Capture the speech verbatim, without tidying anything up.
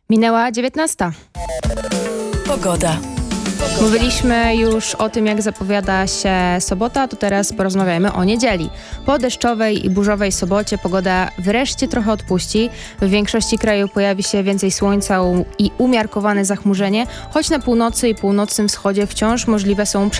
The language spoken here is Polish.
Minęła dziewiętnasta. Pogoda. Mówiliśmy już o tym, jak zapowiada się sobota, to teraz porozmawiajmy o niedzieli. Po deszczowej i burzowej sobocie pogoda wreszcie trochę odpuści. W większości kraju pojawi się więcej słońca i umiarkowane zachmurzenie, choć na północy i północnym wschodzie wciąż możliwe są